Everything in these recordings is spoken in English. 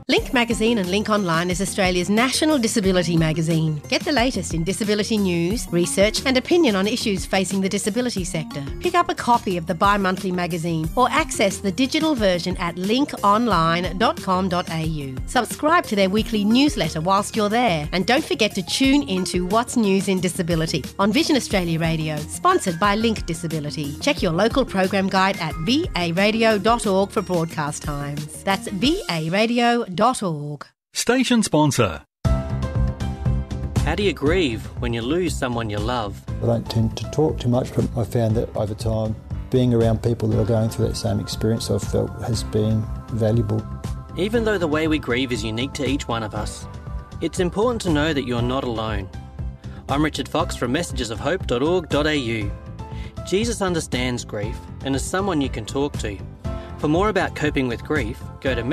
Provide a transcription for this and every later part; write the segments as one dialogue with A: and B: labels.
A: Link Magazine and Link Online is Australia's national disability magazine. Get the latest in disability news, research and opinion on issues facing the disability sector. Pick up a copy of the bi-monthly magazine or access the digital version at linkonline.com.au. Subscribe to their weekly newsletter whilst you're there, and don't forget to tune into What's News in Disability on Vision Australia Radio, sponsored by Link Disability. Check your local program guide at varadio.org for broadcast times. That's varadio.org.
B: Station sponsor.
C: How do you grieve when you lose someone you love?
D: I don't tend to talk too much, but I found that over time, being around people that are going through that same experience, I've felt has been valuable.
C: Even though the way we grieve is unique to each one of us, it's important to know that you're not alone. I'm Richard Fox from messagesofhope.org.au. Jesus understands grief and is someone you can talk to. For more about coping with grief, go to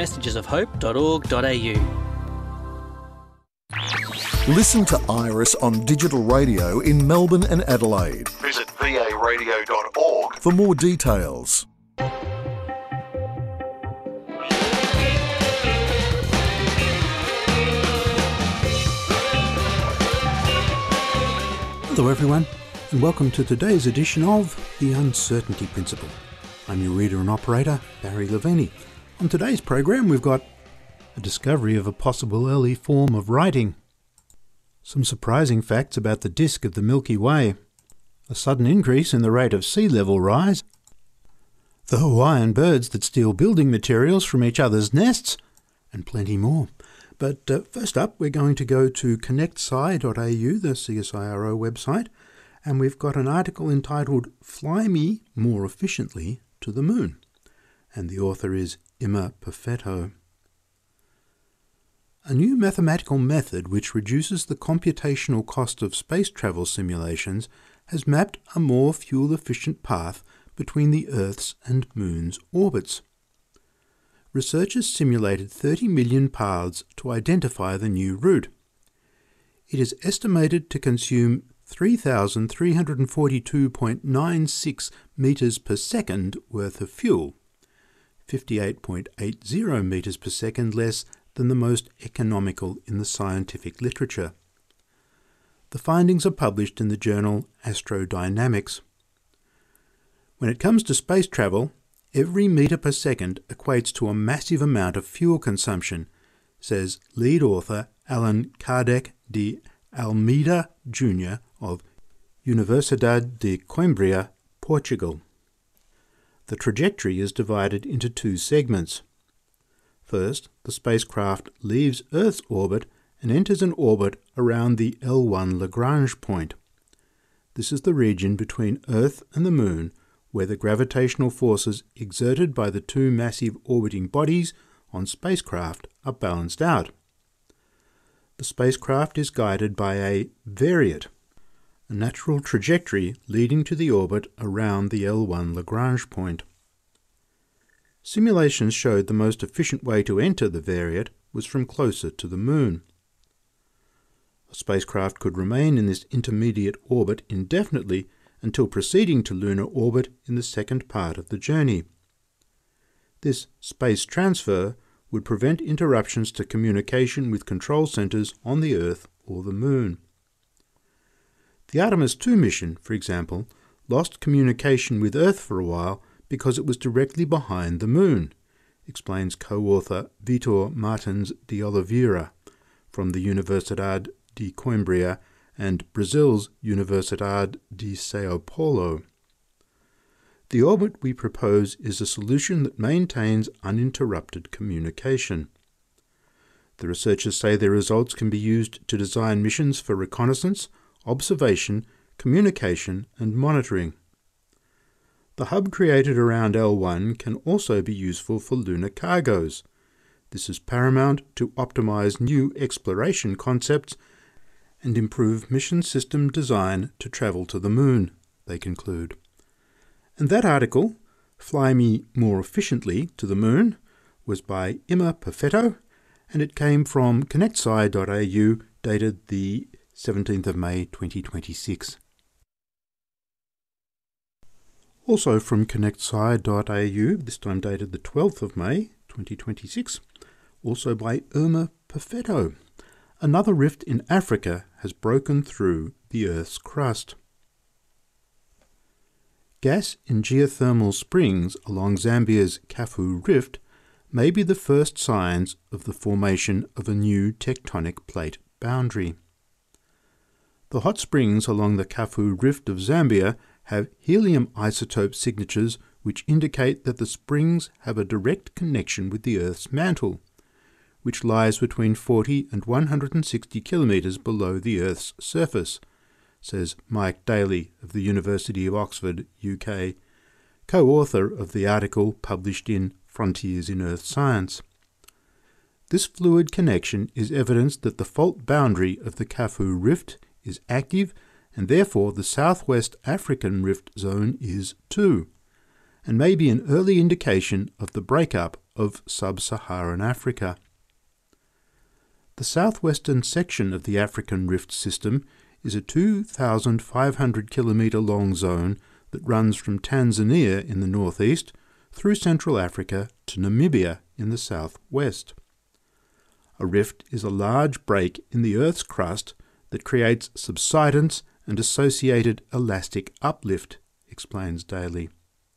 C: messagesofhope.org.au.
E: Listen to Iris on digital radio in Melbourne and Adelaide. Visit varadio.org for more details.
F: Hello everyone, and welcome to today's edition of The Uncertainty Principle. I'm your reader and operator, Barry Leveni. On today's program we've got a discovery of a possible early form of writing, some surprising facts about the disk of the Milky Way, a sudden increase in the rate of sea level rise, the Hawaiian birds that steal building materials from each other's nests, and plenty more. But first up, we're going to go to connectsci.au, the CSIRO website, and we've got an article entitled Fly Me More Efficiently to the Moon, and the author is Imma Perfetto. A new mathematical method which reduces the computational cost of space travel simulations has mapped a more fuel-efficient path between the Earth's and Moon's orbits. Researchers simulated 30 million paths to identify the new route. It is estimated to consume 3,342.96 metres per second worth of fuel, 58.80 metres per second less than the most economical in the scientific literature. The findings are published in the journal Astrodynamics. When it comes to space travel, every metre per second equates to a massive amount of fuel consumption, says lead author Alan Kardec de Almeida Jr. of Universidade de Coimbra, Portugal. The trajectory is divided into two segments. First, the spacecraft leaves Earth's orbit and enters an orbit around the L1 Lagrange point. This is the region between Earth and the Moon, where the gravitational forces exerted by the two massive orbiting bodies on spacecraft are balanced out. The spacecraft is guided by a variate, a natural trajectory leading to the orbit around the L1 Lagrange point. Simulations showed the most efficient way to enter the variate was from closer to the Moon. A spacecraft could remain in this intermediate orbit indefinitely until proceeding to lunar orbit in the second part of the journey. This space transfer would prevent interruptions to communication with control centres on the Earth or the Moon. The Artemis II mission, for example, lost communication with Earth for a while because it was directly behind the Moon, explains co-author Vitor Martins de Oliveira from the Universidade de Coimbra and Brazil's Universidade de São Paulo. The orbit we propose is a solution that maintains uninterrupted communication. The researchers say their results can be used to design missions for reconnaissance, observation, communication and monitoring. The hub created around L1 can also be useful for lunar cargoes. This is paramount to optimize new exploration concepts and improve mission system design to travel to the Moon, they conclude. And that article, Fly Me More Efficiently to the Moon, was by Imma Perfetto, and it came from connectsci.au, dated the 17th of May 2026. Also from connectsci.au, this time dated the 12th of May 2026, also by Irma Perfetto. Another rift in Africa has broken through the Earth's crust. Gas in geothermal springs along Zambia's Kafu Rift may be the first signs of the formation of a new tectonic plate boundary. The hot springs along the Kafu Rift of Zambia have helium isotope signatures which indicate that the springs have a direct connection with the Earth's mantle, which lies between 40 and 160 kilometres below the Earth's surface, says Mike Daly of the University of Oxford, UK, co-author of the article published in Frontiers in Earth Science. This fluid connection is evidence that the fault boundary of the Kafu Rift is active, and therefore the Southwest African Rift Zone is too, and may be an early indication of the breakup of sub-Saharan Africa. The southwestern section of the African Rift System is a 2,500 kilometre long zone that runs from Tanzania in the northeast through Central Africa to Namibia in the southwest. A rift is a large break in the Earth's crust that creates subsidence and associated elastic uplift, explains Daly.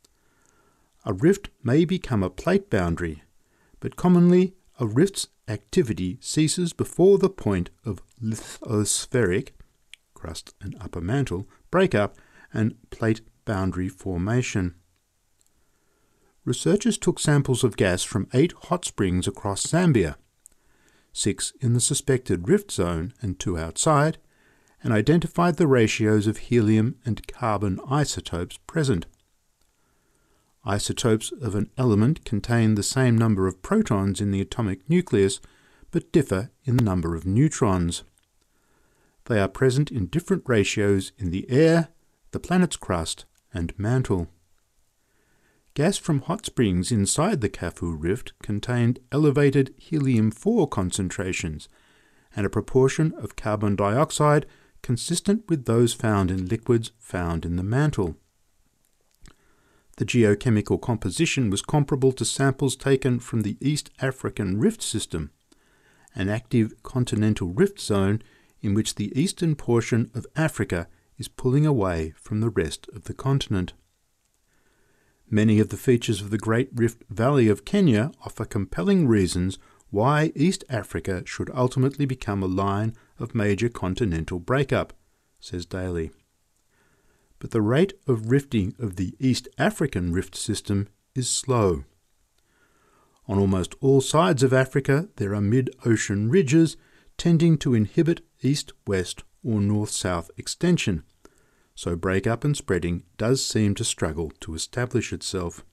F: A rift may become a plate boundary, but commonly a rift's activity ceases before the point of lithospheric, crust and upper mantle, breakup and plate boundary formation. Researchers took samples of gas from 8 hot springs across Zambia, 6 in the suspected rift zone and 2 outside, and identified the ratios of helium and carbon isotopes present. Isotopes of an element contain the same number of protons in the atomic nucleus, but differ in the number of neutrons. They are present in different ratios in the air, the planet's crust, and mantle. Gas from hot springs inside the Kafu Rift contained elevated helium-4 concentrations and a proportion of carbon dioxide consistent with those found in liquids found in the mantle. The geochemical composition was comparable to samples taken from the East African Rift System, an active continental rift zone in which the eastern portion of Africa is pulling away from the rest of the continent. Many of the features of the Great Rift Valley of Kenya offer compelling reasons why East Africa should ultimately become a line of major continental breakup, says Daly. But the rate of rifting of the East African Rift System is slow. On almost all sides of Africa there are mid-ocean ridges tending to inhibit east-west or north-south extension, so breakup and spreading does seem to struggle to establish itself.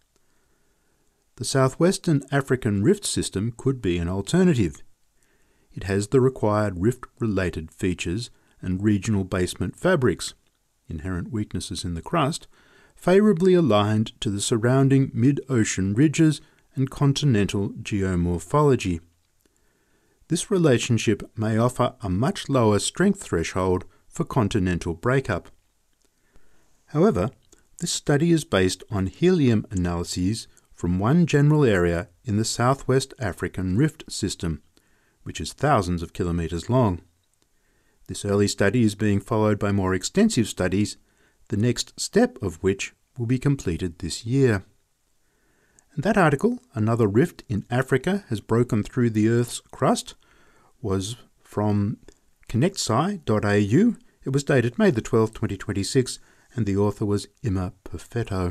F: The southwestern African Rift System could be an alternative. It has the required rift-related features and regional basement fabrics, inherent weaknesses in the crust, favourably aligned to the surrounding mid-ocean ridges and continental geomorphology. This relationship may offer a much lower strength threshold for continental breakup. However, this study is based on helium analyses from one general area in the Southwest African Rift System, which is thousands of kilometres long. This early study is being followed by more extensive studies, the next step of which will be completed this year. And that article, Another Rift in Africa Has Broken Through the Earth's Crust, was from connectsci.au. It was dated May the 12th, 2026, and the author was Irma Perfetto.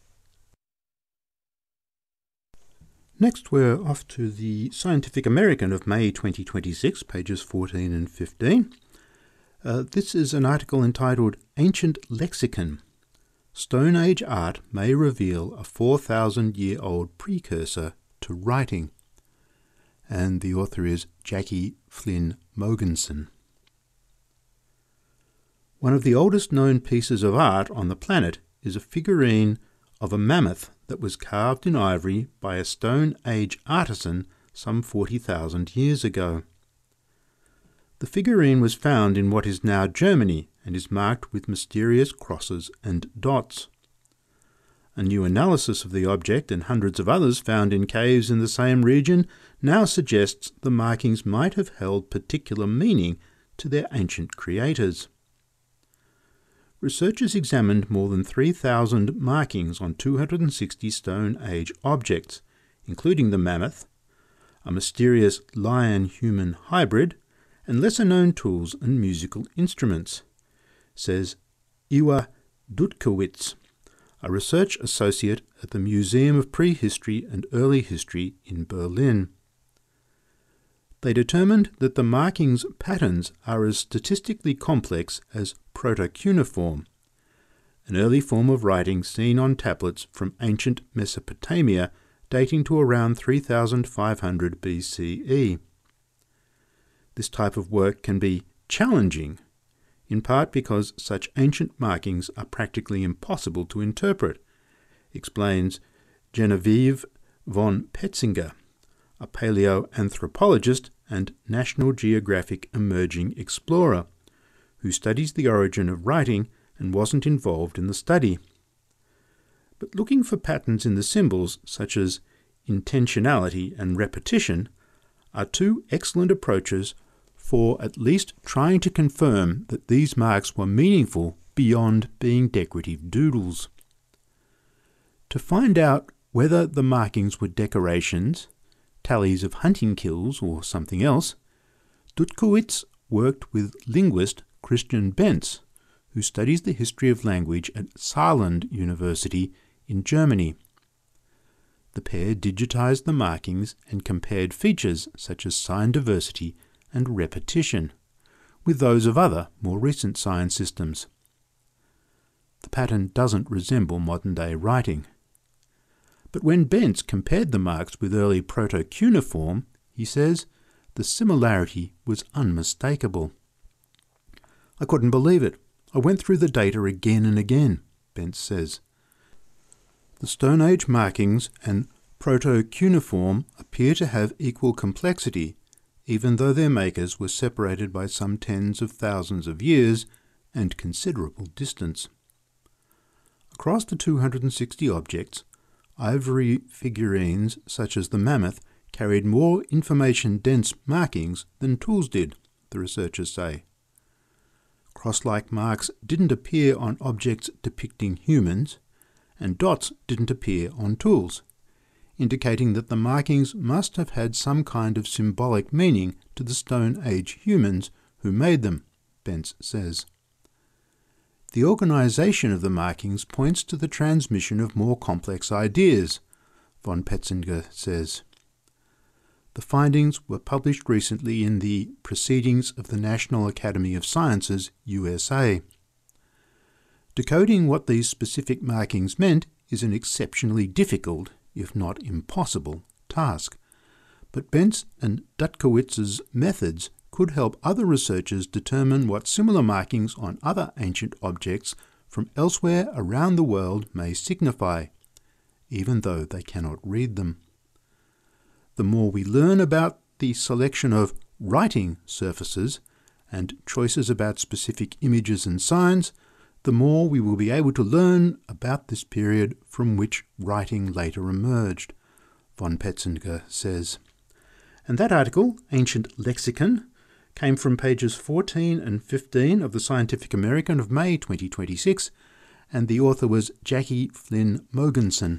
F: Next, we're off to the Scientific American of May 2026, pages 14 and 15. This is an article entitled Ancient Lexicon. Stone Age art may reveal a 4,000-year-old precursor to writing. And the author is Jackie Flynn Mogensen. One of the oldest known pieces of art on the planet is a figurine of a mammoth that was carved in ivory by a Stone Age artisan some 40,000 years ago. The figurine was found in what is now Germany and is marked with mysterious crosses and dots. A new analysis of the object and hundreds of others found in caves in the same region now suggests the markings might have held particular meaning to their ancient creators. Researchers examined more than 3,000 markings on 260 Stone Age objects, including the mammoth, a mysterious lion-human hybrid, and lesser-known tools and musical instruments, says Iwa Dutkowitz, a research associate at the Museum of Prehistory and Early History in Berlin. They determined that the markings' patterns are as statistically complex as protocuneiform, an early form of writing seen on tablets from ancient Mesopotamia dating to around 3500 BCE. This type of work can be challenging, in part because such ancient markings are practically impossible to interpret, explains Genevieve von Petzinger, a paleoanthropologist and National Geographic emerging explorer, who studies the origin of writing and wasn't involved in the study. But looking for patterns in the symbols, such as intentionality and repetition, are two excellent approaches for at least trying to confirm that these marks were meaningful beyond being decorative doodles. To find out whether the markings were decorations, tallies of hunting kills, or something else, Dutkowitz worked with linguist Christian Benz, who studies the history of language at Saarland University in Germany. The pair digitized the markings and compared features such as sign diversity and repetition with those of other, more recent sign systems. The pattern doesn't resemble modern-day writing. But when Benz compared the marks with early proto-cuneiform, he says, the similarity was unmistakable. I couldn't believe it. I went through the data again and again, Benz says. The Stone Age markings and proto-cuneiform appear to have equal complexity, even though their makers were separated by some tens of thousands of years and considerable distance. Across the 260 objects, ivory figurines such as the mammoth carried more information-dense markings than tools did, the researchers say. Cross-like marks didn't appear on objects depicting humans, and dots didn't appear on tools, indicating that the markings must have had some kind of symbolic meaning to the Stone Age humans who made them, Benz says. The organisation of the markings points to the transmission of more complex ideas, von Petzinger says. The findings were published recently in the Proceedings of the National Academy of Sciences, USA. Decoding what these specific markings meant is an exceptionally difficult, if not impossible, task, but Benz and Dutkowitz's methods could help other researchers determine what similar markings on other ancient objects from elsewhere around the world may signify, even though they cannot read them. The more we learn about the selection of writing surfaces and choices about specific images and signs, the more we will be able to learn about this period from which writing later emerged, von Petzinger says. And that article, Ancient Lexicon, came from pages 14 and 15 of the Scientific American of May 2026, and the author was Jackie Flynn Mogensen.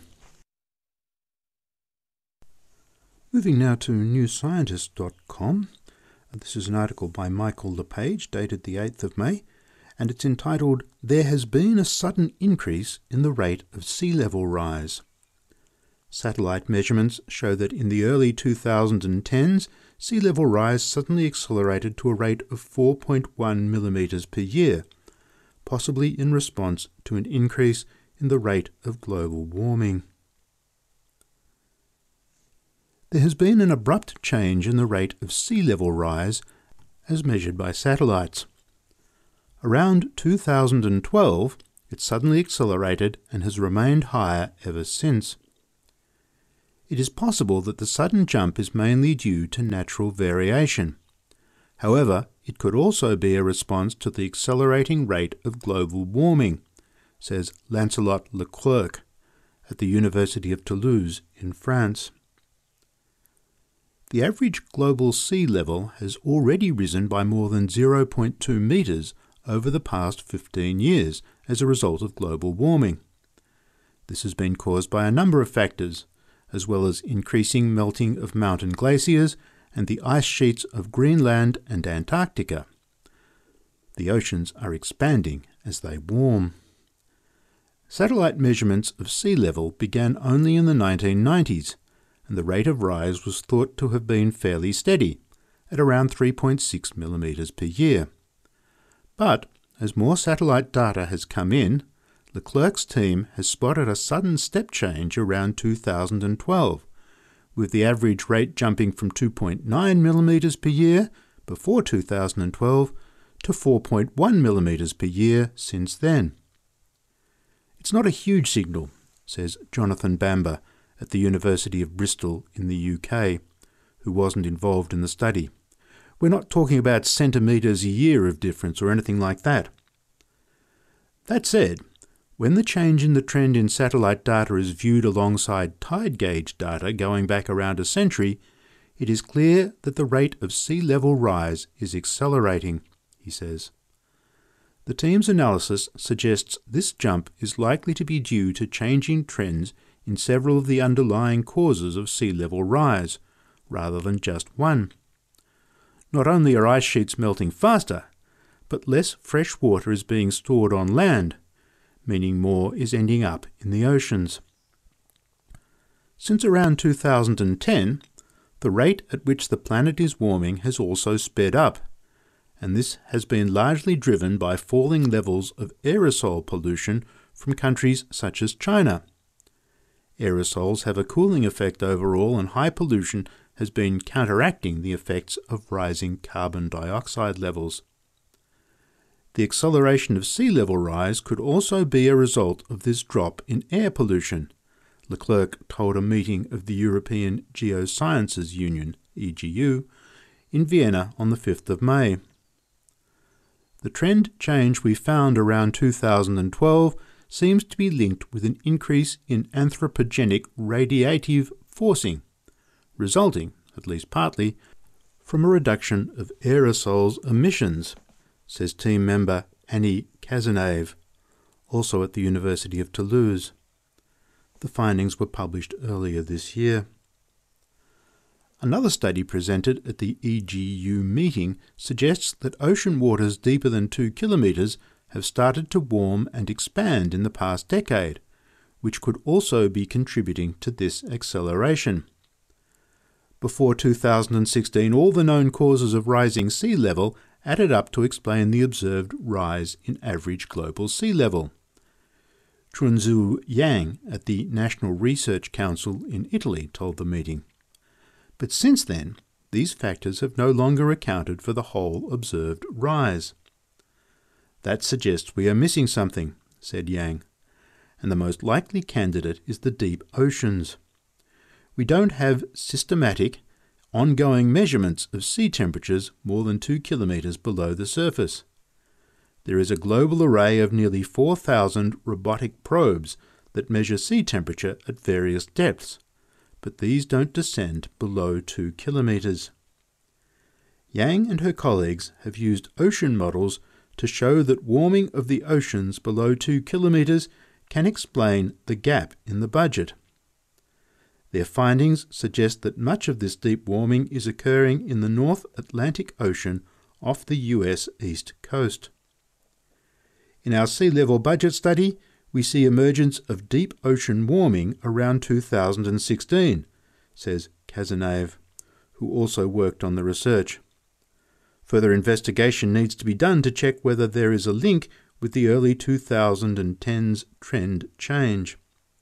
F: Moving now to newscientist.com. This is an article by Michael LePage, dated the 8th of May, and it's entitled, There Has Been a Sudden Increase in the Rate of Sea Level Rise. Satellite measurements show that in the early 2010s, sea level rise suddenly accelerated to a rate of 4.1 millimetres per year, possibly in response to an increase in the rate of global warming. There has been an abrupt change in the rate of sea level rise as measured by satellites. Around 2012, it suddenly accelerated and has remained higher ever since. It is possible that the sudden jump is mainly due to natural variation. However, it could also be a response to the accelerating rate of global warming, says Lancelot Leclerc, at the University of Toulouse in France. The average global sea level has already risen by more than 0.2 metres over the past 15 years as a result of global warming. This has been caused by a number of factors, as well as increasing melting of mountain glaciers and the ice sheets of Greenland and Antarctica. The oceans are expanding as they warm. Satellite measurements of sea level began only in the 1990s, and the rate of rise was thought to have been fairly steady, at around 3.6 millimetres per year. But as more satellite data has come in, Leclerc's team has spotted a sudden step change around 2012, with the average rate jumping from 2.9 millimetres per year before 2012 to 4.1 millimetres per year since then. It's not a huge signal, says Jonathan Bamber at the University of Bristol in the UK, who wasn't involved in the study. We're not talking about centimetres a year of difference or anything like that. That said, when the change in the trend in satellite data is viewed alongside tide gauge data going back around a century, it is clear that the rate of sea level rise is accelerating, he says. The team's analysis suggests this jump is likely to be due to changing trends in several of the underlying causes of sea level rise, rather than just one. Not only are ice sheets melting faster, but less fresh water is being stored on land, meaning more is ending up in the oceans. Since around 2010, the rate at which the planet is warming has also sped up, and this has been largely driven by falling levels of aerosol pollution from countries such as China. Aerosols have a cooling effect overall, and high pollution has been counteracting the effects of rising carbon dioxide levels. The acceleration of sea level rise could also be a result of this drop in air pollution, Leclerc told a meeting of the European Geosciences Union, EGU, in Vienna on the 5th of May. The trend change we found around 2012 seems to be linked with an increase in anthropogenic radiative forcing, resulting, at least partly, from a reduction of aerosols emissions, says team member Annie Cazenave, also at the University of Toulouse. The findings were published earlier this year. Another study presented at the EGU meeting suggests that ocean waters deeper than 2 kilometres have started to warm and expand in the past decade, which could also be contributing to this acceleration. Before 2016, all the known causes of rising sea level added up to explain the observed rise in average global sea level. Chunzu Yang at the National Research Council in Italy told the meeting. But since then, these factors have no longer accounted for the whole observed rise. That suggests we are missing something, said Yang, and the most likely candidate is the deep oceans. We don't have systematic, ongoing measurements of sea temperatures more than 2 kilometres below the surface. There is a global array of nearly 4,000 robotic probes that measure sea temperature at various depths, but these don't descend below 2 kilometres. Yang and her colleagues have used ocean models to show that warming of the oceans below 2 kilometres can explain the gap in the budget. Their findings suggest that much of this deep warming is occurring in the North Atlantic Ocean off the US East Coast. In our sea level budget study, we see emergence of deep ocean warming around 2016, says Cazenave, who also worked on the research. Further investigation needs to be done to check whether there is a link with the early 2010s trend change.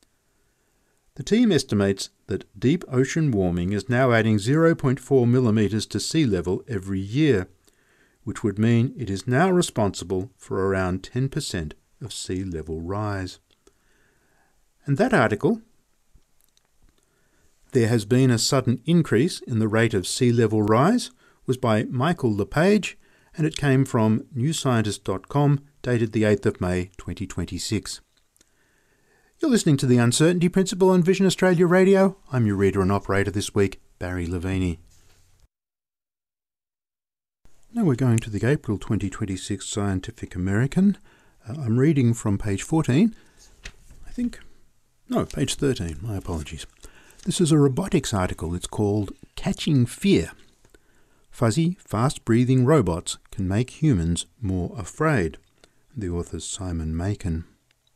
F: The team estimates that deep ocean warming is now adding 0.4 millimetres to sea level every year, which would mean it is now responsible for around 10% of sea level rise. And that article, "There has been a sudden increase in the rate of sea level rise," was by Michael LePage, and it came from newscientist.com, dated the 8th of May 2026. You're listening to The Uncertainty Principle on Vision Australia Radio. I'm your reader and operator this week, Barry Levini. Now we're going to the April 2026 Scientific American. I'm reading from page 14. Page 13. My apologies. This is a robotics article. It's called Catching Fear. Fuzzy, fast-breathing robots can make humans more afraid. The author's Simon Makin.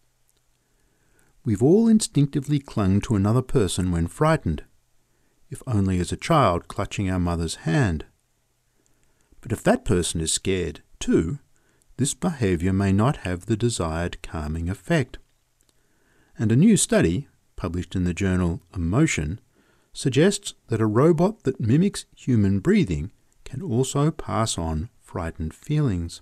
F: We've all instinctively clung to another person when frightened, if only as a child clutching our mother's hand. But if that person is scared too, this behaviour may not have the desired calming effect. And a new study, published in the journal Emotion, suggests that a robot that mimics human breathing can also pass on frightened feelings.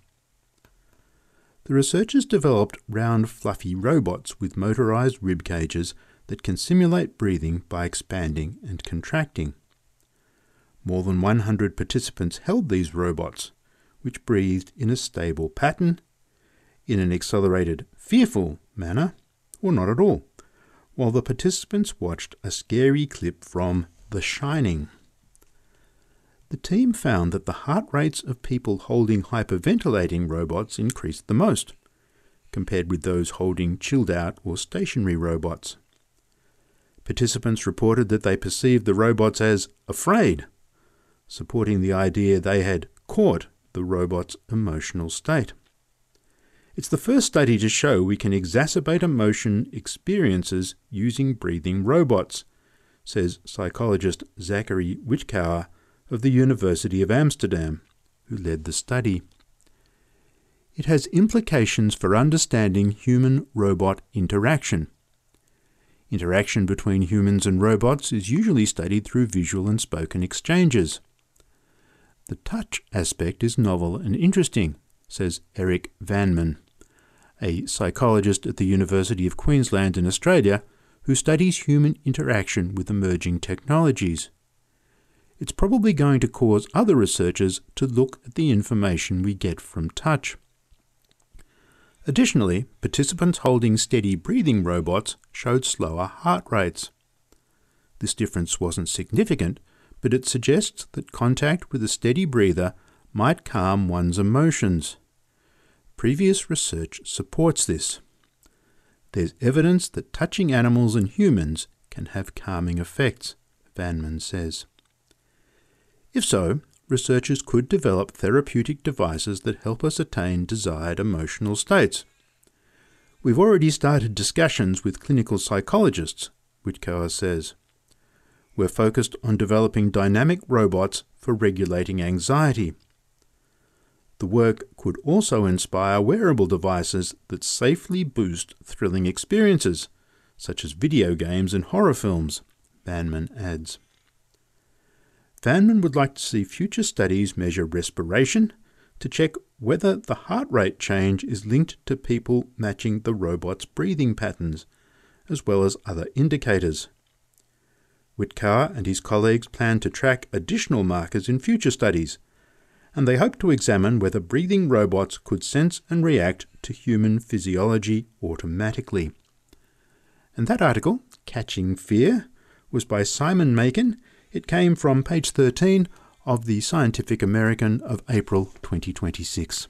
F: The researchers developed round, fluffy robots with motorized rib cages that can simulate breathing by expanding and contracting. More than 100 participants held these robots, which breathed in a stable pattern, in an accelerated, fearful manner, or not at all, while the participants watched a scary clip from The Shining. The team found that the heart rates of people holding hyperventilating robots increased the most, compared with those holding chilled-out or stationary robots. Participants reported that they perceived the robots as afraid, supporting the idea they had caught the robot's emotional state. It's the first study to show we can exacerbate emotion experiences using breathing robots, says psychologist Zachary Witkauer of the University of Amsterdam, who led the study. It has implications for understanding human-robot interaction. Interaction between humans and robots is usually studied through visual and spoken exchanges. The touch aspect is novel and interesting, says Eric Vanman, a psychologist at the University of Queensland in Australia who studies human interaction with emerging technologies. It's probably going to cause other researchers to look at the information we get from touch. Additionally, participants holding steady breathing robots showed slower heart rates. This difference wasn't significant, but it suggests that contact with a steady breather might calm one's emotions. Previous research supports this. There's evidence that touching animals and humans can have calming effects, Vanman says. If so, researchers could develop therapeutic devices that help us attain desired emotional states. We've already started discussions with clinical psychologists, Witkauer says. We're focused on developing dynamic robots for regulating anxiety. The work could also inspire wearable devices that safely boost thrilling experiences, such as video games and horror films, Vanman adds. Vanman would like to see future studies measure respiration to check whether the heart rate change is linked to people matching the robot's breathing patterns, as well as other indicators. Witkauer and his colleagues plan to track additional markers in future studies, and they hope to examine whether breathing robots could sense and react to human physiology automatically. And that article, Catching Fear, was by Simon Makin. It came from page 13 of the Scientific American of April 2026.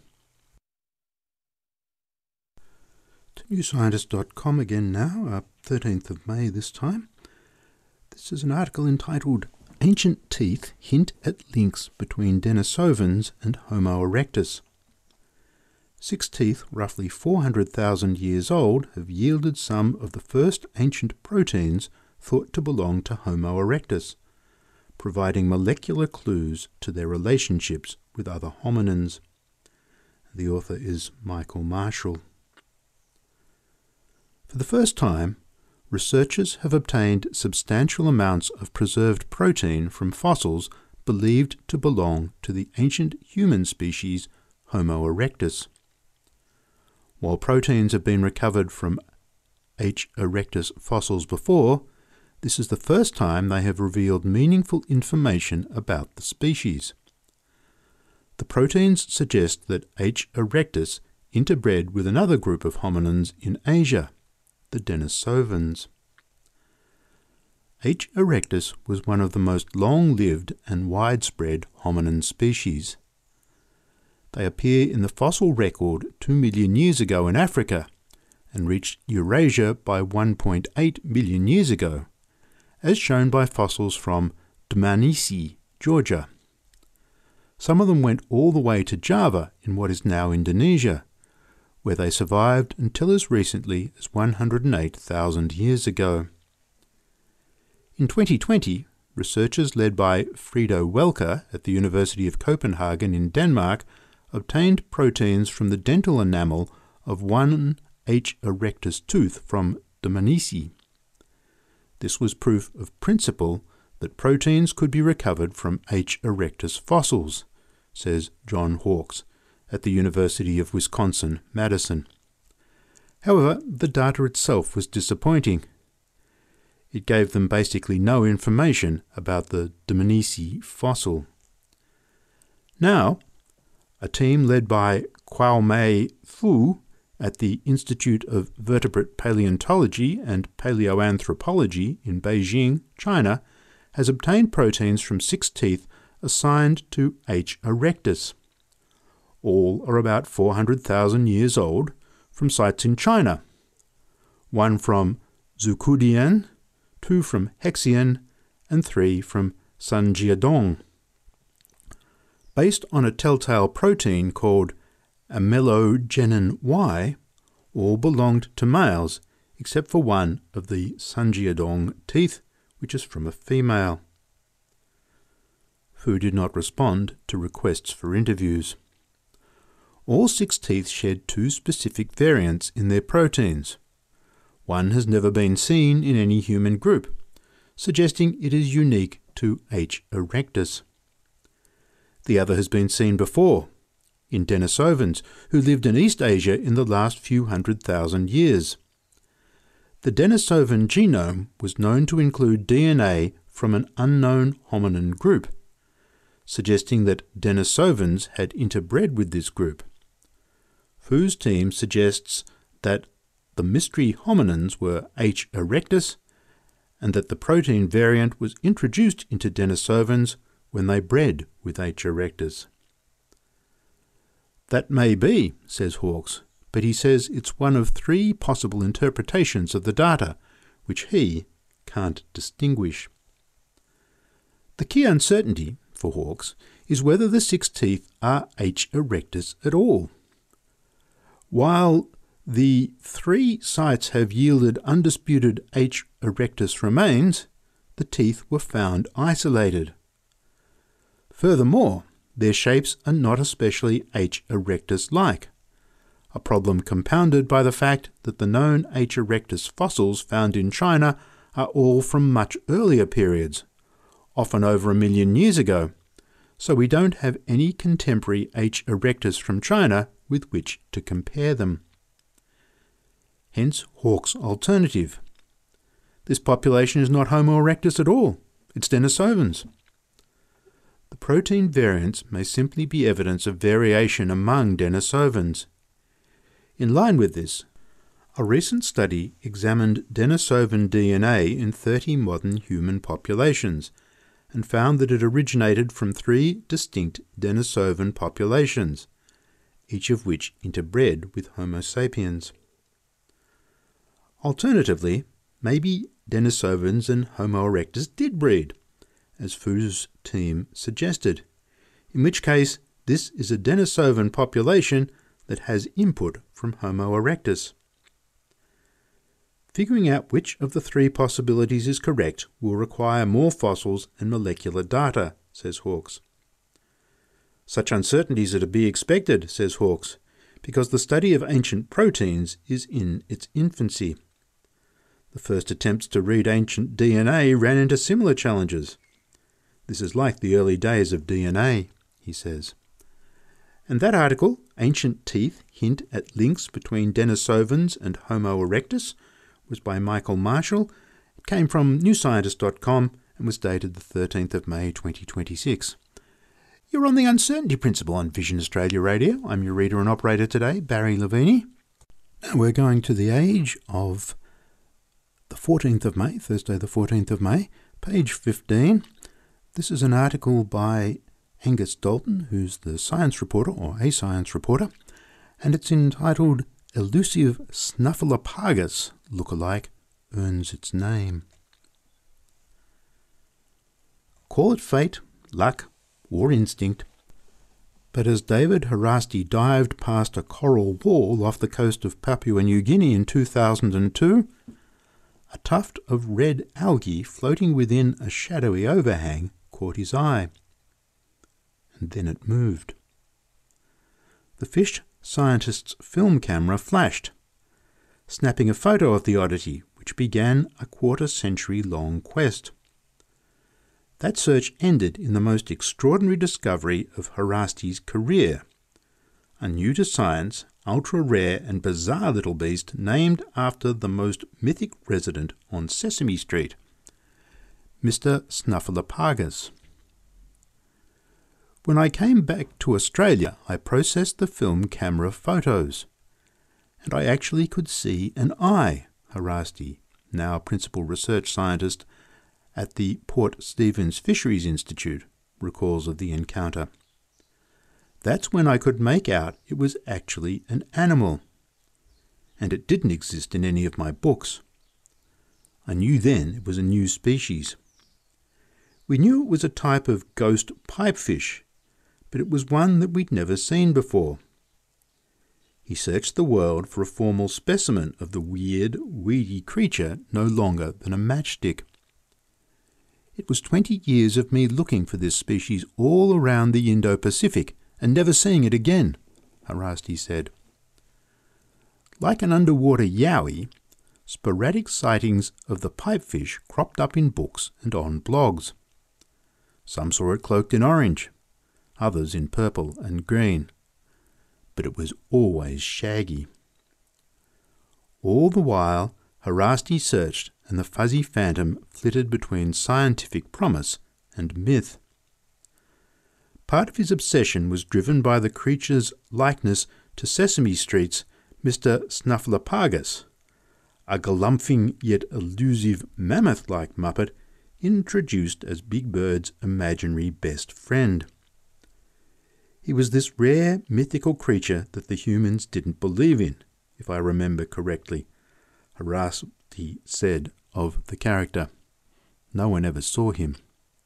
F: To newscientist.com again now, 13th of May this time. This is an article entitled Ancient Teeth Hint at Links Between Denisovans and Homo erectus. 6 teeth, roughly 400,000 years old, have yielded some of the first ancient proteins thought to belong to Homo erectus, providing molecular clues to their relationships with other hominins. The author is Michael Marshall. For the first time, researchers have obtained substantial amounts of preserved protein from fossils believed to belong to the ancient human species Homo erectus. While proteins have been recovered from H. erectus fossils before, this is the first time they have revealed meaningful information about the species. The proteins suggest that H. erectus interbred with another group of hominins in Asia, the Denisovans. H. erectus was one of the most long-lived and widespread hominin species. They appear in the fossil record 2 million years ago in Africa and reached Eurasia by 1.8 million years ago, as shown by fossils from Dmanisi, Georgia. Some of them went all the way to Java in what is now Indonesia, where they survived until as recently as 108,000 years ago. In 2020, researchers led by Frido Welker at the University of Copenhagen in Denmark obtained proteins from the dental enamel of one H. erectus tooth from Dmanisi. This was proof of principle that proteins could be recovered from H. erectus fossils, says John Hawkes at the University of Wisconsin-Madison. However, the data itself was disappointing. It gave them basically no information about the Dmanisi fossil. Now, a team led by Kwao-Mei Fu at the Institute of Vertebrate Paleontology and Paleoanthropology in Beijing, China, has obtained proteins from 6 teeth assigned to H. erectus. All are about 400,000 years old, from sites in China. 1 from Zucudian, 2 from Hexian, and 3 from Sanjiadong. Based on a telltale protein called amelogenin Y, all belonged to males, except for one of the Sanjiadong teeth, which is from a female. Fu did not respond to requests for interviews. All 6 teeth shed 2 specific variants in their proteins. One has never been seen in any human group, suggesting it is unique to H. erectus. The other has been seen before, in Denisovans, who lived in East Asia in the last few 100,000 years. The Denisovan genome was known to include DNA from an unknown hominin group, suggesting that Denisovans had interbred with this group. Fu's team suggests that the mystery hominins were H. erectus and that the protein variant was introduced into Denisovans when they bred with H. erectus. That may be, says Hawkes, but he says it's one of 3 possible interpretations of the data, which he can't distinguish. The key uncertainty, for Hawkes, is whether the 6 teeth are H. erectus at all. While the 3 sites have yielded undisputed H. erectus remains, the teeth were found isolated. Furthermore, their shapes are not especially H. erectus-like, a problem compounded by the fact that the known H. erectus fossils found in China are all from much earlier periods, often over 1 million years ago, so we don't have any contemporary H. erectus from China with which to compare them. Hence Hawkes' alternative. This population is not Homo erectus at all, it's Denisovans. The protein variants may simply be evidence of variation among Denisovans. In line with this, a recent study examined Denisovan DNA in 30 modern human populations and found that it originated from 3 distinct Denisovan populations, each of which interbred with Homo sapiens. Alternatively, maybe Denisovans and Homo erectus did breed, as Fu's team suggested, in which case this is a Denisovan population that has input from Homo erectus. Figuring out which of the 3 possibilities is correct will require more fossils and molecular data, says Hawkes. Such uncertainties are to be expected, says Hawkes, because the study of ancient proteins is in its infancy. The first attempts to read ancient DNA ran into similar challenges. This is like the early days of DNA, he says. And that article, Ancient Teeth Hint at Links Between Denisovans and Homo erectus, was by Michael Marshall. It came from newscientist.com and was dated the 13th of May 2026. You're on the Uncertainty Principle on Vision Australia Radio. I'm your reader and operator today, Barry Lavini. Now we're going to the age of the 14th of May, Thursday the 14th of May, page 15. This is an article by Angus Dalton, who's the science reporter, or a science reporter, and it's entitled Elusive Snuffleupagus Lookalike Earns Its Name. Call it fate, luck, or instinct, but as David Harasti dived past a coral wall off the coast of Papua New Guinea in 2002, a tuft of red algae floating within a shadowy overhang caught his eye. And then it moved. The fish scientist's film camera flashed, snapping a photo of the oddity, which began a quarter-century-long quest. That search ended in the most extraordinary discovery of Harasti's career, a new-to-science, ultra-rare and bizarre little beast named after the most mythic resident on Sesame Street, Mr. Snuffleupagus. When I came back to Australia, I processed the film camera photos, and I actually could see an eye, Harasti, now principal research scientist at the Port Stephens Fisheries Institute, recalls of the encounter. That's when I could make out it was actually an animal, and it didn't exist in any of my books. I knew then it was a new species. We knew it was a type of ghost pipefish, but it was one that we'd never seen before. He searched the world for a formal specimen of the weird, weedy creature no longer than a matchstick. It was 20 years of me looking for this species all around the Indo-Pacific and never seeing it again, Harasti said. Like an underwater yowie, sporadic sightings of the pipefish cropped up in books and on blogs. Some saw it cloaked in orange, others in purple and green, but it was always shaggy. All the while, Harasti searched, and the fuzzy phantom flitted between scientific promise and myth. Part of his obsession was driven by the creature's likeness to Sesame Street's Mr. Snuffleupagus, a galumphing yet elusive mammoth-like muppet introduced as Big Bird's imaginary best friend. He was this rare mythical creature that the humans didn't believe in, if I remember correctly, Harasti said of the character. No one ever saw him.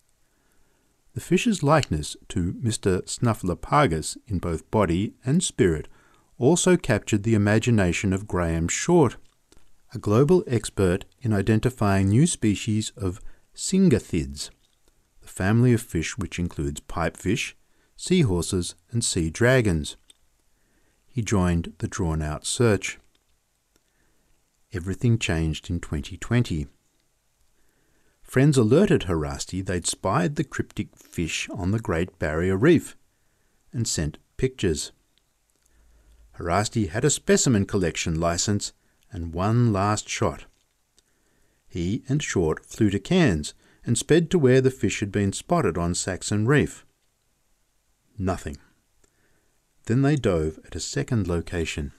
F: The fish's likeness to Mr. Snuffleupagus in both body and spirit also captured the imagination of Graham Short, a global expert in identifying new species of syngothids, the family of fish which includes pipefish, seahorses and sea dragons. He joined the drawn-out search. Everything changed in 2020. Friends alerted Harasti they'd spied the cryptic fish on the Great Barrier Reef and sent pictures. Harasti had a specimen collection license and one last shot. He and Short flew to Cairns and sped to where the fish had been spotted on Saxon Reef. Nothing. Then they dove at a second location.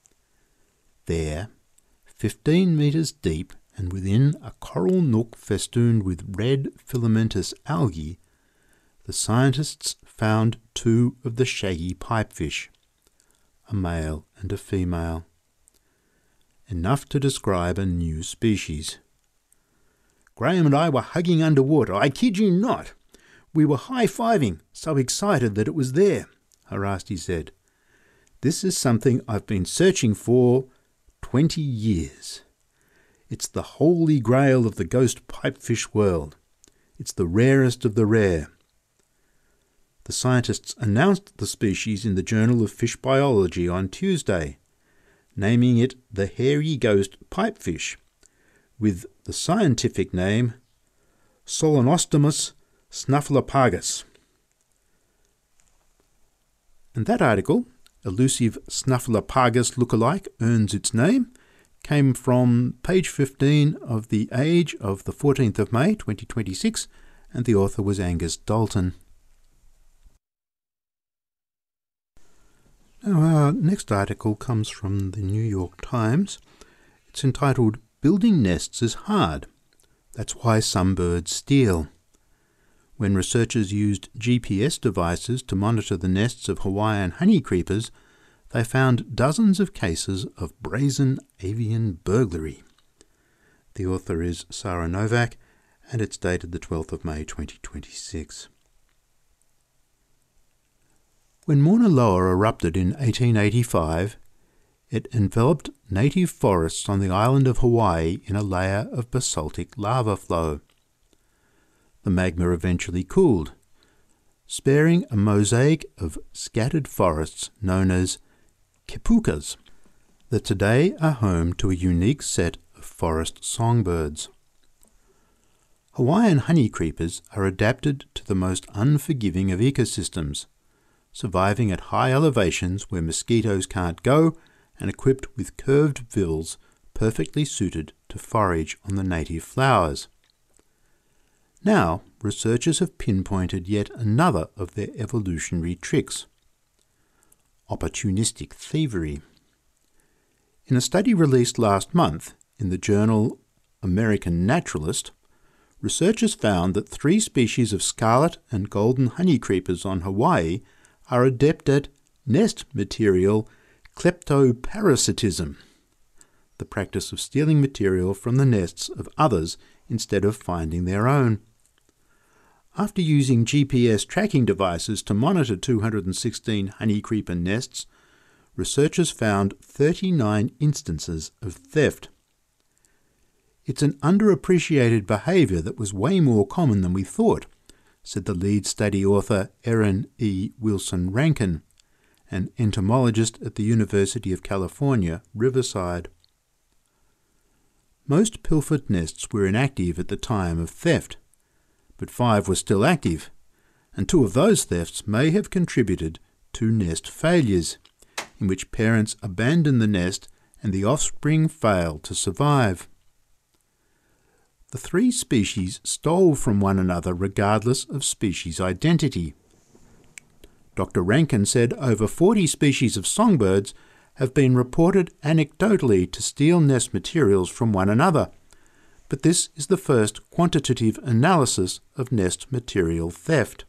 F: There, 15 metres deep and within a coral nook festooned with red filamentous algae, the scientists found two of the shaggy pipefish, a male and a female. Enough to describe a new species. Graham and I were hugging underwater. I kid you not. We were high-fiving, so excited that it was there, Harasti said. This is something I've been searching for 20 years. It's the holy grail of the ghost pipefish world. It's the rarest of the rare. The scientists announced the species in the Journal of Fish Biology on Tuesday, naming it the hairy ghost pipefish, with the scientific name Solanostomus snuffleupagus. And that article, Elusive Snuffleupagus Lookalike Earns Its Name, came from page 15 of The Age of the 14th of May 2026, and the author was Angus Dalton. Now, our next article comes from the New York Times. It's entitled building nests is hard. That's why some birds steal. When researchers used GPS devices to monitor the nests of Hawaiian honeycreepers, they found dozens of cases of brazen avian burglary. The author is Sarah Novak, and it's dated the 12th of May 2026. When Mauna Loa erupted in 1885, it enveloped native forests on the island of Hawaii in a layer of basaltic lava flow. The magma eventually cooled, sparing a mosaic of scattered forests known as kipukas that today are home to a unique set of forest songbirds. Hawaiian honeycreepers are adapted to the most unforgiving of ecosystems, surviving at high elevations where mosquitoes can't go and equipped with curved bills perfectly suited to forage on the native flowers. Now, researchers have pinpointed yet another of their evolutionary tricks: opportunistic thievery. In a study released last month in the journal American Naturalist, researchers found that 3 species of scarlet and golden honeycreepers on Hawaii are adept at nest material kleptoparasitism, the practice of stealing material from the nests of others instead of finding their own. After using GPS tracking devices to monitor 216 honeycreeper nests, researchers found 39 instances of theft. It's an underappreciated behaviour that was way more common than we thought, said the lead study author Erin E. Wilson Rankin, an entomologist at the University of California, Riverside. Most pilfered nests were inactive at the time of theft, but 5 were still active, and 2 of those thefts may have contributed to nest failures, in which parents abandon the nest and the offspring fail to survive. The 3 species stole from one another regardless of species identity. Dr. Rankin said over 40 species of songbirds have been reported anecdotally to steal nest materials from one another, but this is the first quantitative analysis of nest material theft.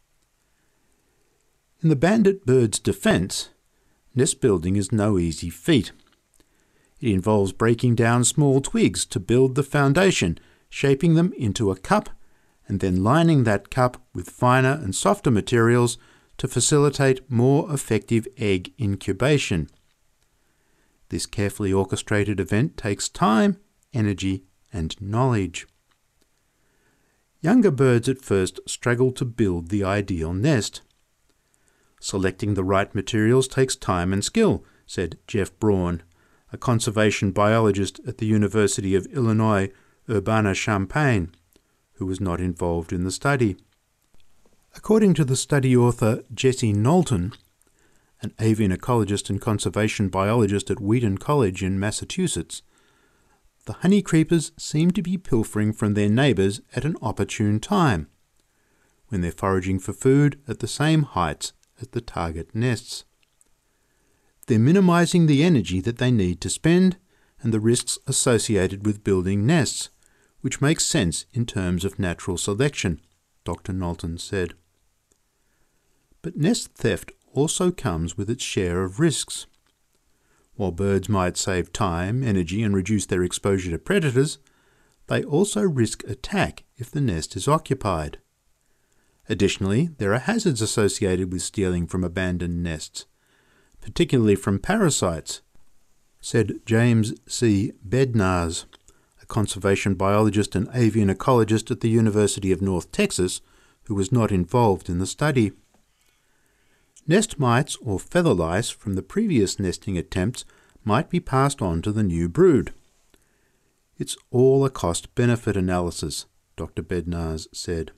F: In the bandit bird's defence, nest building is no easy feat. It involves breaking down small twigs to build the foundation, shaping them into a cup, and then lining that cup with finer and softer materials to facilitate more effective egg incubation. This carefully orchestrated event takes time, energy, and knowledge. Younger birds at first struggle to build the ideal nest. Selecting the right materials takes time and skill, said Jeff Braun, a conservation biologist at the University of Illinois Urbana-Champaign, who was not involved in the study. According to the study author Jesse Knowlton, an avian ecologist and conservation biologist at Wheaton College in Massachusetts, the honeycreepers seem to be pilfering from their neighbours at an opportune time, when they're foraging for food at the same heights as the target nests. They're minimising the energy that they need to spend and the risks associated with building nests, which makes sense in terms of natural selection, Dr. Knowlton said. But nest theft also comes with its share of risks. While birds might save time, energy, and reduce their exposure to predators, they also risk attack if the nest is occupied. Additionally, there are hazards associated with stealing from abandoned nests, particularly from parasites, said James C. Bednarz, a conservation biologist and avian ecologist at the University of North Texas, who was not involved in the study. Nest mites or feather lice from the previous nesting attempts might be passed on to the new brood. It's all a cost-benefit analysis, Dr. Bednarz said.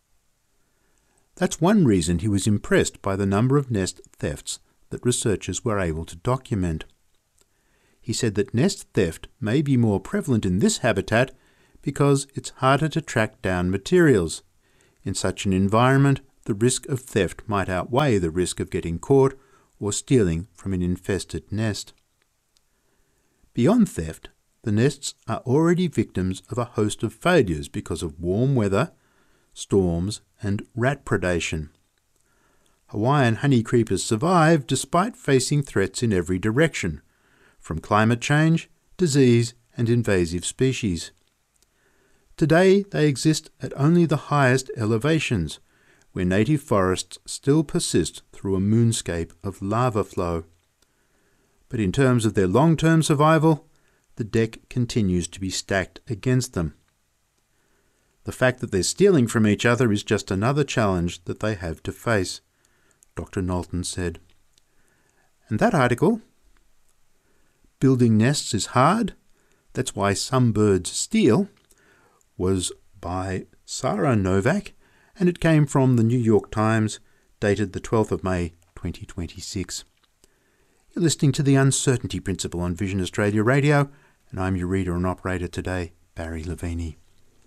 F: That's one reason he was impressed by the number of nest thefts that researchers were able to document. He said that nest theft may be more prevalent in this habitat because it's harder to track down materials. In such an environment, the risk of theft might outweigh the risk of getting caught or stealing from an infested nest. Beyond theft, the nests are already victims of a host of failures because of warm weather, storms and rat predation. Hawaiian honeycreepers survive despite facing threats in every direction, from climate change, disease and invasive species. Today they exist at only the highest elevations, where native forests still persist through a moonscape of lava flow. But in terms of their long-term survival, the deck continues to be stacked against them. The fact that they're stealing from each other is just another challenge that they have to face, Dr. Knowlton said. And that article, Building Nests is Hard, That's Why Some Birds Steal, was by Sarah Novak, and it came from the New York Times, dated the 12th of May 2026. You're listening to The Uncertainty Principle on Vision Australia Radio, and I'm your reader and operator today, Barry Levini.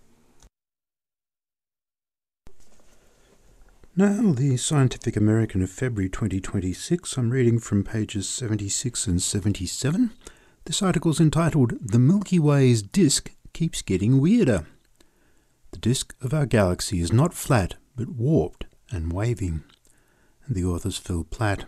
F: Now, the Scientific American of February 2026. I'm reading from pages 76 and 77. This article's entitled, The Milky Way's Disk Keeps Getting Weirder. The disk of our galaxy is not flat, but warped and waving. And the author's Phil Platt.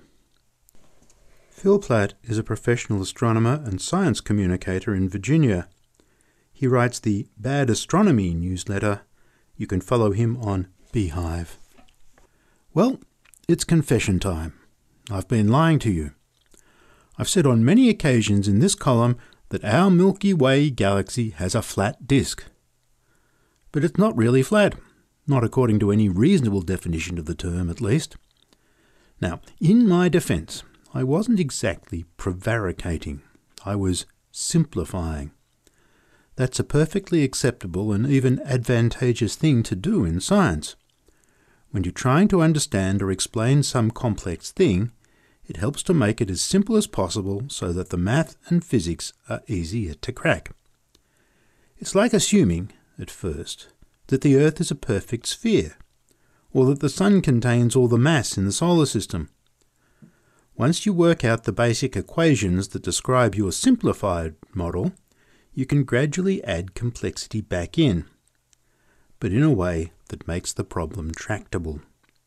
F: Phil Platt is a professional astronomer and science communicator in Virginia. He writes the Bad Astronomy newsletter. You can follow him on Beehive. Well, it's confession time. I've been lying to you. I've said on many occasions in this column that our Milky Way galaxy has a flat disk. But it's not really flat, not according to any reasonable definition of the term at least. Now, in my defence, I wasn't exactly prevaricating. I was simplifying. That's a perfectly acceptable and even advantageous thing to do in science. When you're trying to understand or explain some complex thing, it helps to make it as simple as possible so that the math and physics are easier to crack. It's like assuming, at first, that the Earth is a perfect sphere, or that the Sun contains all the mass in the solar system. Once you work out the basic equations that describe your simplified model, you can gradually add complexity back in, but in a way that makes the problem tractable.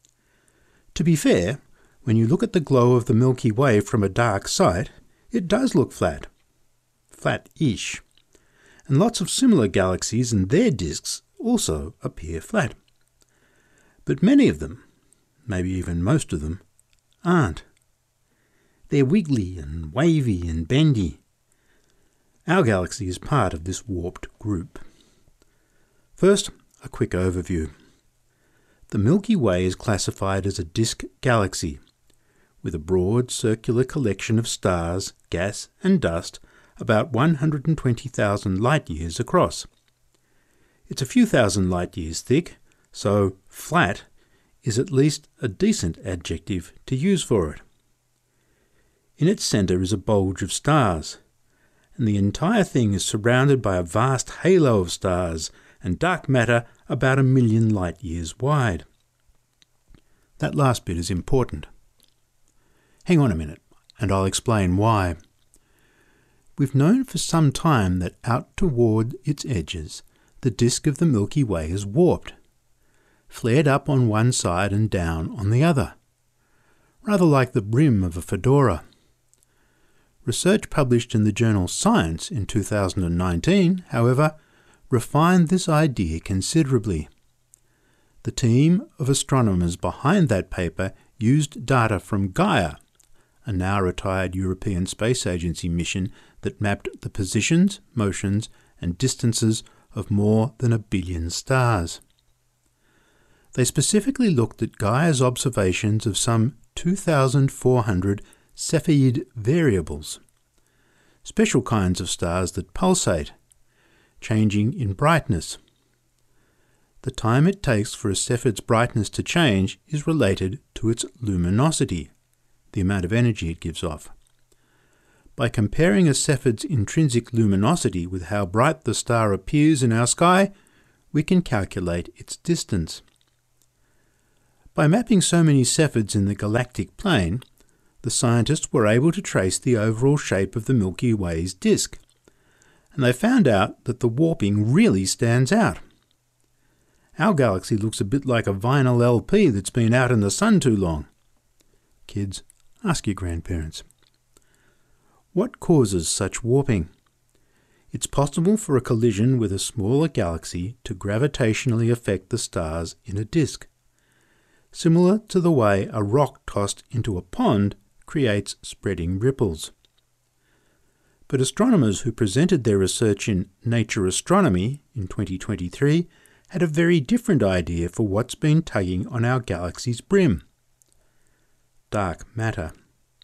F: To be fair, when you look at the glow of the Milky Way from a dark site, it does look flat. Flat-ish. And lots of similar galaxies and their disks also appear flat. But many of them, maybe even most of them, aren't. They're wiggly and wavy and bendy. Our galaxy is part of this warped group. First, a quick overview. The Milky Way is classified as a disk galaxy, with a broad circular collection of stars, gas and dust about 120,000 light-years across. It's a few thousand light-years thick, so flat is at least a decent adjective to use for it. In its centre is a bulge of stars, and the entire thing is surrounded by a vast halo of stars and dark matter about 1 million light-years wide. That last bit is important. Hang on a minute, and I'll explain why. We've known for some time that out toward its edges, the disk of the Milky Way is warped, flared up on one side and down on the other, rather like the brim of a fedora. Research published in the journal Science in 2019, however, refined this idea considerably. The team of astronomers behind that paper used data from Gaia, a now retired European Space Agency mission that mapped the positions, motions and distances of more than 1 billion stars. They specifically looked at Gaia's observations of some 2,400 Cepheid variables, special kinds of stars that pulsate, changing in brightness. The time it takes for a Cepheid's brightness to change is related to its luminosity, the amount of energy it gives off. By comparing a Cepheid's intrinsic luminosity with how bright the star appears in our sky, we can calculate its distance. By mapping so many Cepheids in the galactic plane, the scientists were able to trace the overall shape of the Milky Way's disk, and they found out that the warping really stands out. Our galaxy looks a bit like a vinyl LP that's been out in the sun too long. Kids, ask your grandparents. What causes such warping? It's possible for a collision with a smaller galaxy to gravitationally affect the stars in a disk, similar to the way a rock tossed into a pond creates spreading ripples. But astronomers who presented their research in Nature Astronomy in 2023 had a very different idea for what's been tugging on our galaxy's brim: dark matter.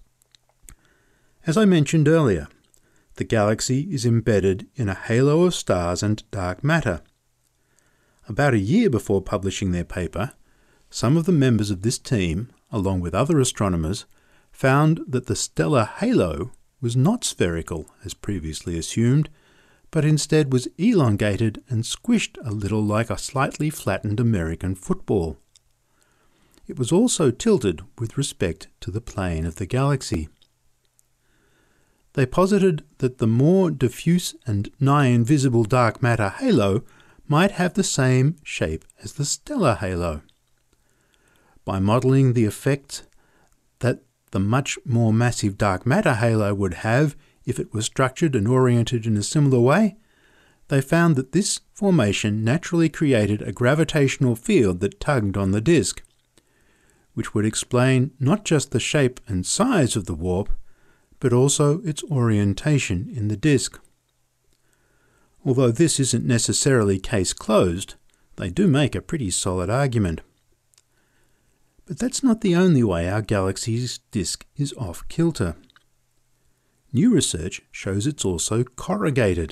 F: As I mentioned earlier, the galaxy is embedded in a halo of stars and dark matter. About a year before publishing their paper, some of the members of this team, along with other astronomers, found that the stellar halo was not spherical as previously assumed, but instead was elongated and squished a little like a slightly flattened American football. It was also tilted with respect to the plane of the galaxy. They posited that the more diffuse and nigh invisible dark matter halo might have the same shape as the stellar halo. By modelling the effect that the much more massive dark matter halo would have if it was structured and oriented in a similar way, they found that this formation naturally created a gravitational field that tugged on the disk, which would explain not just the shape and size of the warp, but also its orientation in the disk. Although this isn't necessarily case closed, they do make a pretty solid argument. But that's not the only way our galaxy's disk is off kilter. New research shows it's also corrugated.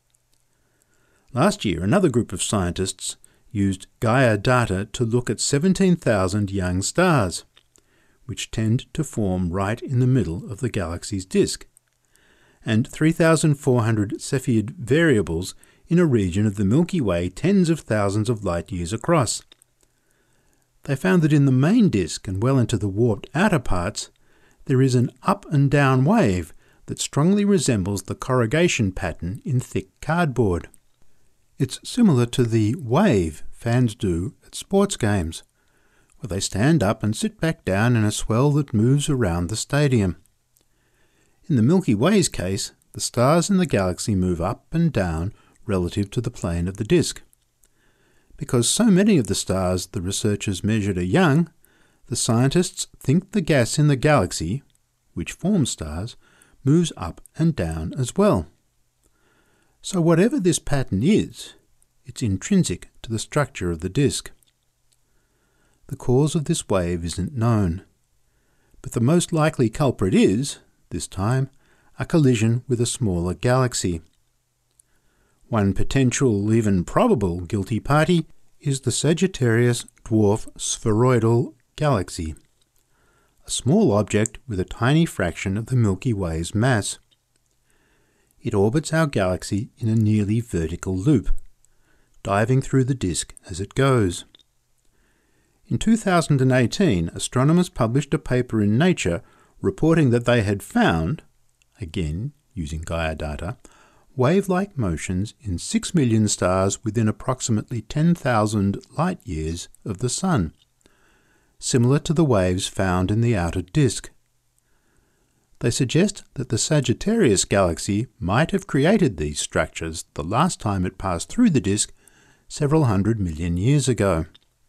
F: Last year, another group of scientists used Gaia data to look at 17,000 young stars, which tend to form right in the middle of the galaxy's disk, and 3,400 Cepheid variables in a region of the Milky Way tens of thousands of light years across. They found that in the main disk and well into the warped outer parts, there is an up and down wave that strongly resembles the corrugation pattern in thick cardboard. It's similar to the wave fans do at sports games, where they stand up and sit back down in a swell that moves around the stadium. In the Milky Way's case, the stars in the galaxy move up and down relative to the plane of the disk. Because so many of the stars the researchers measured are young, the scientists think the gas in the galaxy, which forms stars, moves up and down as well. So whatever this pattern is, it's intrinsic to the structure of the disk. The cause of this wave isn't known, but the most likely culprit is, this time, a collision with a smaller galaxy. One potential, even probable, guilty party is the Sagittarius Dwarf Spheroidal Galaxy, a small object with a tiny fraction of the Milky Way's mass. It orbits our galaxy in a nearly vertical loop, diving through the disk as it goes. In 2018, astronomers published a paper in Nature reporting that they had found, again using Gaia data, wave-like motions in 6 million stars within approximately 10,000 light-years of the Sun, similar to the waves found in the outer disk. They suggest that the Sagittarius galaxy might have created these structures the last time it passed through the disk several 100 million years ago.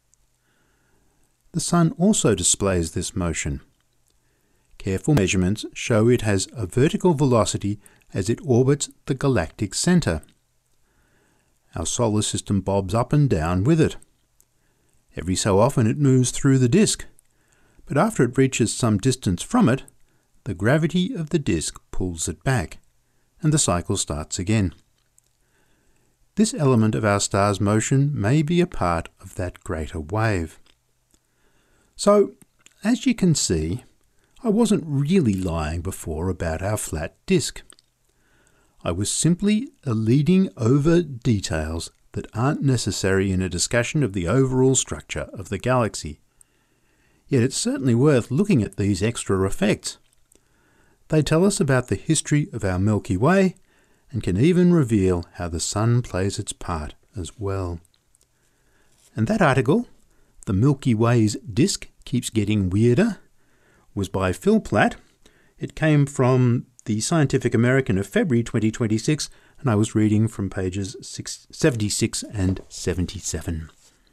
F: The Sun also displays this motion. Careful measurements show it has a vertical velocity as it orbits the galactic centre. Our solar system bobs up and down with it. Every so often it moves through the disk, but after it reaches some distance from it, the gravity of the disk pulls it back, and the cycle starts again. This element of our star's motion may be a part of that greater wave. So, as you can see, I wasn't really lying before about our flat disk. I was simply eluding over details that aren't necessary in a discussion of the overall structure of the galaxy. Yet it's certainly worth looking at these extra effects. They tell us about the history of our Milky Way and can even reveal how the sun plays its part as well. And that article, The Milky Way's Disk Keeps Getting Weirder, was by Phil Platt. It came from the Scientific American of February 2026, and I was reading from pages 76 and 77.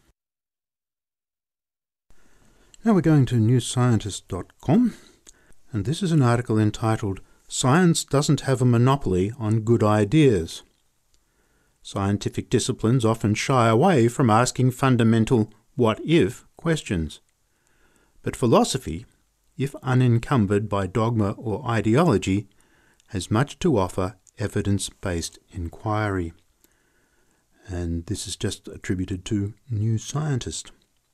F: Now we're going to newscientist.com, and this is an article entitled "Science Doesn't Have a Monopoly on Good Ideas." Scientific disciplines often shy away from asking fundamental what-if questions. But philosophy, if unencumbered by dogma or ideology, has much to offer evidence-based inquiry. And this is just attributed to New Scientist.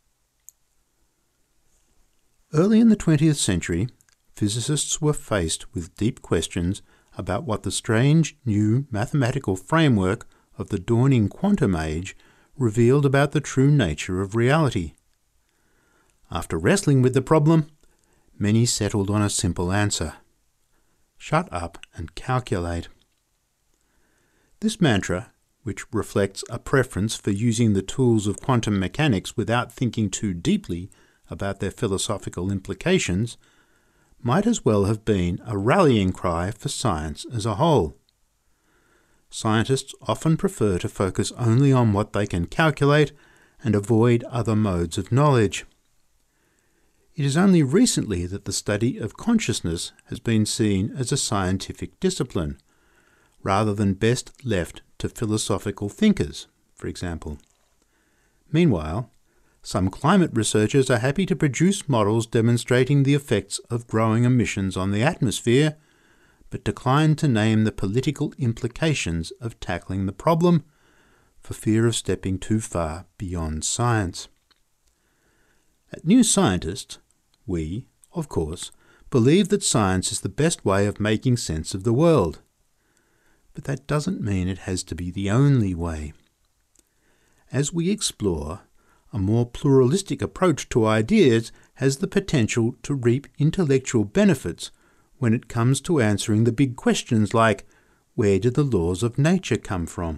F: Early in the 20th century, physicists were faced with deep questions about what the strange new mathematical framework of the dawning quantum age revealed about the true nature of reality. After wrestling with the problem, many settled on a simple answer: shut up and calculate. This mantra, which reflects a preference for using the tools of quantum mechanics without thinking too deeply about their philosophical implications, might as well have been a rallying cry for science as a whole. Scientists often prefer to focus only on what they can calculate and avoid other modes of knowledge. It is only recently that the study of consciousness has been seen as a scientific discipline, rather than best left to philosophical thinkers, for example. Meanwhile, some climate researchers are happy to produce models demonstrating the effects of growing emissions on the atmosphere, but decline to name the political implications of tackling the problem for fear of stepping too far beyond science. At New Scientist, we, of course, believe that science is the best way of making sense of the world. But that doesn't mean it has to be the only way. As we explore, a more pluralistic approach to ideas has the potential to reap intellectual benefits when it comes to answering the big questions like, where did the laws of nature come from?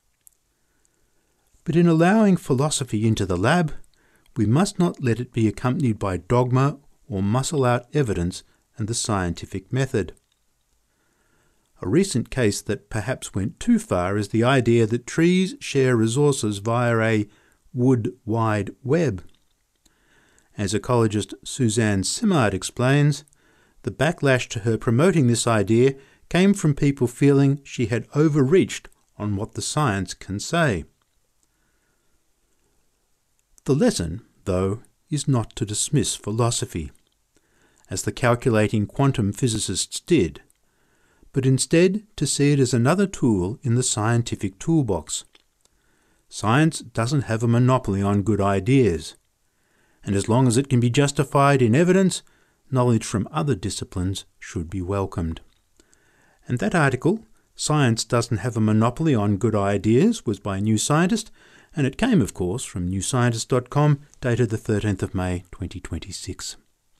F: But in allowing philosophy into the lab, we must not let it be accompanied by dogma or muscle-out evidence and the scientific method. A recent case that perhaps went too far is the idea that trees share resources via a wood wide web. As ecologist Suzanne Simard explains, the backlash to her promoting this idea came from people feeling she had overreached on what the science can say. The lesson, though, is not to dismiss philosophy, as the calculating quantum physicists did, but instead to see it as another tool in the scientific toolbox. Science doesn't have a monopoly on good ideas, and as long as it can be justified in evidence, knowledge from other disciplines should be welcomed. And that article, Science Doesn't Have a Monopoly on Good Ideas, was by New Scientist, and it came, of course, from newscientist.com, dated the 13th of May 2026.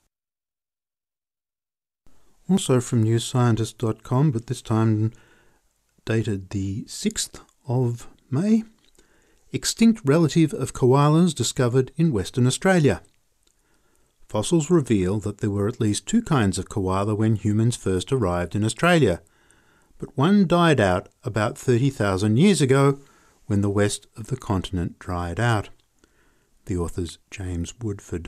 F: Also from newscientist.com, but this time dated the 6th of May, extinct relative of koalas discovered in Western Australia. Fossils reveal that there were at least two kinds of koala when humans first arrived in Australia, but one died out about 30,000 years ago when the west of the continent dried out. The author's James Woodford.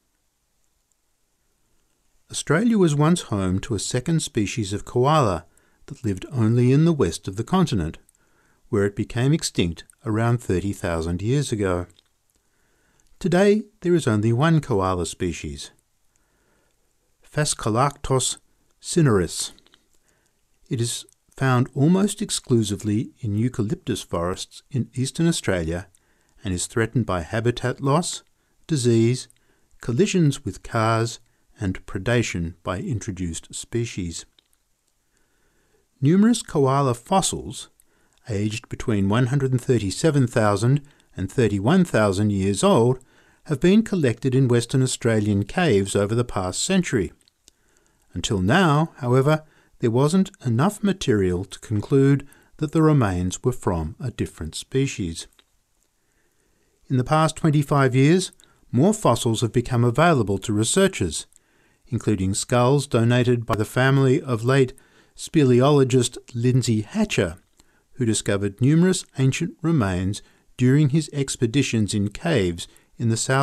F: Australia was once home to a second species of koala that lived only in the west of the continent, where it became extinct around 30,000 years ago. Today there is only one koala species, Phascolarctos cinereus. It is found almost exclusively in eucalyptus forests in eastern Australia and is threatened by habitat loss, disease, collisions with cars, and predation by introduced species. Numerous koala fossils, aged between 137,000 and 31,000 years old, have been collected in Western Australian caves over the past century. Until now, however, there wasn't enough material to conclude that the remains were from a different species. In the past 25 years, more fossils have become available to researchers, including skulls donated by the family of late speleologist Lindsay Hatcher, who discovered numerous ancient remains during his expeditions in caves in the South